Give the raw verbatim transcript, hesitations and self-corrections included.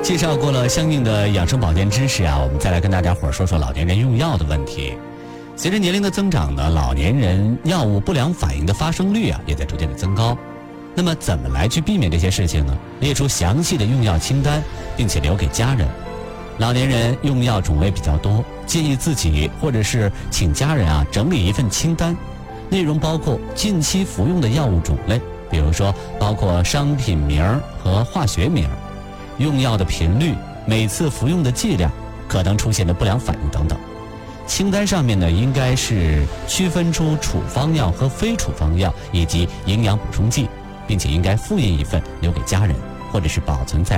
介绍过了相应的养生保健知识啊，我们再来跟大家伙儿说说老年人用药的问题。随着年龄的增长呢，老年人药物不良反应的发生率啊也在逐渐的增高。那么怎么来去避免这些事情呢？列出详细的用药清单，并且留给家人。老年人用药种类比较多，建议自己或者是请家人啊整理一份清单，内容包括近期服用的药物种类，比如说包括商品名和化学名，用药的频率，每次服用的剂量，可能出现的不良反应等等。清单上面呢，应该是区分出处方药和非处方药以及营养补充剂，并且应该复印一份留给家人，或者是保存在